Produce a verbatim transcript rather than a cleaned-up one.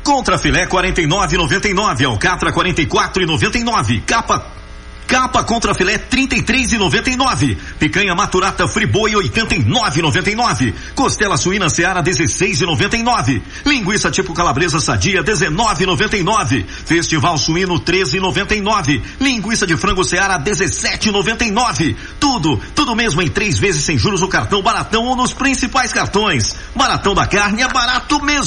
Contra filé quarenta e nove e noventa e nove, alcatra quarenta e quatro e noventa e nove, capa Capa contra filé trinta e três e noventa e nove, picanha maturata friboi oitenta e nove e noventa e nove, costela suína seara dezesseis e noventa e nove, linguiça tipo calabresa sadia dezenove e noventa e nove, festival suíno treze e noventa e nove, linguiça de frango seara dezessete e noventa e nove. Tudo, tudo mesmo em três vezes sem juros no cartão Baratão ou nos principais cartões. Baratão da carne é barato mesmo.